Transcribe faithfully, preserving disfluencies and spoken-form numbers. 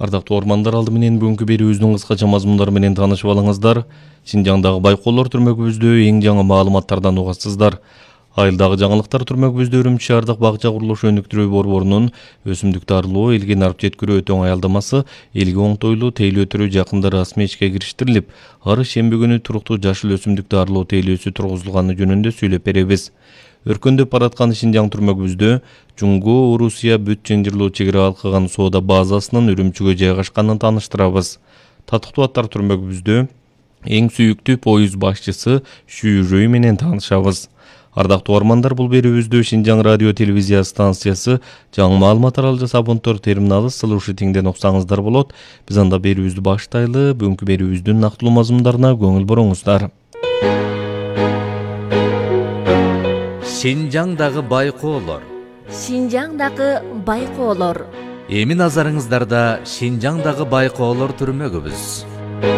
Ардактуу ормандар, алды менен бүгүнкү берүүбүздүн кыскача мазмундары менен таанышып алыңыздар. Шинжаңдагы байкоолор түрмөгүбүздө эң жаңы маалыматтардан угасыздар. Айылдагы жаңылыктар түрмөгүбүздө Үрүмчү шаардык бакча курулушу өнүктүрүү борборунун өсүмдүктү арылоо, элге нарып жеткирүү өтө оңой аялдамасы элге оңтойлуу тейлөө өтүрүү жакында расмий ишке кириштирилип, ар шемби күнү туруктуу жашыл өсүмдүктү арылоо тейлөөсү тургузулганы жөнүндө сүйлөп беребиз. Өркөндөп бараткан Шинжаң түрмөгүбүздө Жуңго Орусия бүт ченжирлөө чек ара алкаган соода базасынын Үрүмчүгө жайгашканын тааныштырабыз. Татыктуу аттар түрмөгүбүздө эң сүйүктүү поезд башчысы Шүйрөй менен таанышабыз. Ардактуу армандар, бул берүүбүздө Шинжаң радио телевизия станциясы жаңы маалымат аралжасы абоненттер терминалы слушатиңден уксаңыздар болот. Биз анда берүүбүздү баштайлы. Бүгүнкү берүүбүздүн нактылуу мазмундарына көңүл буруңуздар. Шинжаңдагы байкоолор. Шинжаңдагы байкоолор. Эми назарыңыздарда Шинжаңдагы байкоолор түрмөгүбүз.